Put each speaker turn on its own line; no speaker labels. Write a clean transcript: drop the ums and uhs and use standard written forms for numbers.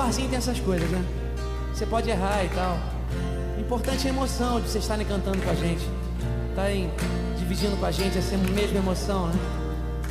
barzinho tem essas coisas, né? Você pode errar e tal. O importante é a emoção de vocês estarem cantando com a gente, estarem dividindo com a gente essa mesma emoção, né?